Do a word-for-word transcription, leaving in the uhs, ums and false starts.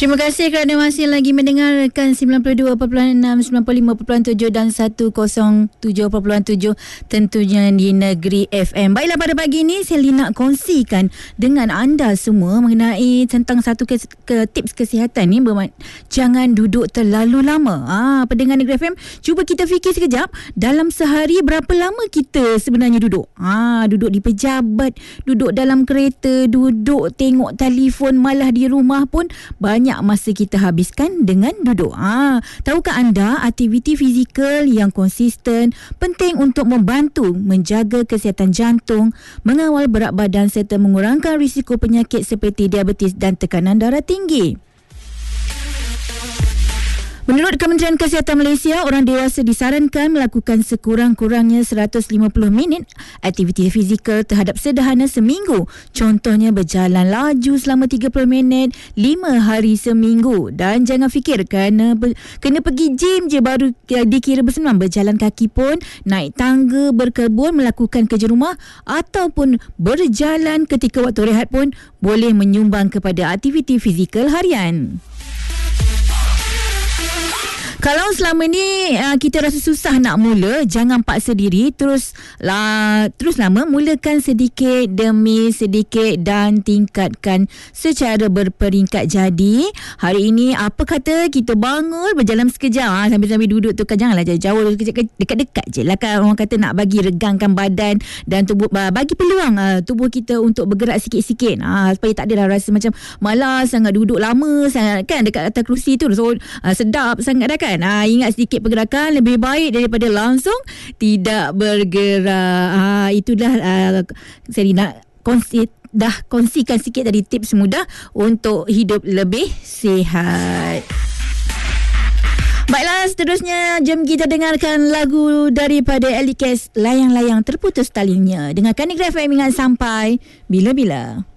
Terima kasih kerana masih lagi mendengarkan sembilan puluh dua perpuluhan enam, sembilan puluh lima perpuluhan tujuh dan seratus tujuh perpuluhan tujuh tentunya di Negeri F M. Baiklah, pada pagi ini saya nak kongsikan dengan anda semua mengenai tentang satu kes, ke, tips kesihatan ni. Bermak- jangan duduk terlalu lama. Ah, pendengar Negeri F M, cuba kita fikir sekejap, dalam sehari berapa lama kita sebenarnya duduk? Ah, duduk di pejabat, duduk dalam kereta, duduk tengok telefon, malah di rumah pun banyak masa kita habiskan dengan duduk. Ha, tahukah anda aktiviti fizikal yang konsisten penting untuk membantu menjaga kesihatan jantung, mengawal berat badan serta mengurangkan risiko penyakit seperti diabetes dan tekanan darah tinggi. Menurut Kementerian Kesihatan Malaysia, orang dewasa disarankan melakukan sekurang-kurangnya seratus lima puluh minit aktiviti fizikal terhadap sederhana seminggu. Contohnya berjalan laju selama tiga puluh minit, lima hari seminggu. Dan jangan fikir kena, kena pergi gym je baru dikira bersenam. Berjalan kaki pun, naik tangga, berkebun, melakukan kerja rumah ataupun berjalan ketika waktu rehat pun boleh menyumbang kepada aktiviti fizikal harian. Kalau selama ni uh, kita rasa susah nak mula, jangan paksa diri, terus lah, terus lama, mulakan sedikit demi sedikit dan tingkatkan secara berperingkat. Jadi hari ini apa kata kita bangun berjalan sekejap, ha, sambil-sambil duduk tu kan, janganlah jauh-jauh, dekat-dekat je lah kan. Orang kata nak bagi regangkan badan dan tubuh, uh, bagi peluang uh, tubuh kita untuk bergerak sikit-sikit, ha, supaya tak adalah rasa macam malas sangat duduk lama sangat kan dekat atas kerusi tu. So, uh, sedap sangat dah kan. Ha, ingat sedikit pergerakan lebih baik daripada langsung tidak bergerak. Ha, itulah uh, saya nak kongsi, dah kongsikan sikit dari tips mudah untuk hidup lebih sihat. Baiklah, seterusnya jom kita dengarkan lagu daripada Ellie Kes, Layang-Layang Terputus Talinya. Dengarkan Negeri F M ingat sampai bila-bila.